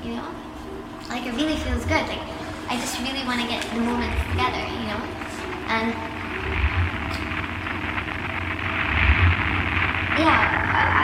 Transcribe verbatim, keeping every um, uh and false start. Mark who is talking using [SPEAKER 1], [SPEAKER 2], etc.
[SPEAKER 1] you know? Like, it really feels good. Like, I just really want to get the moments together, you know? And yeah, I, I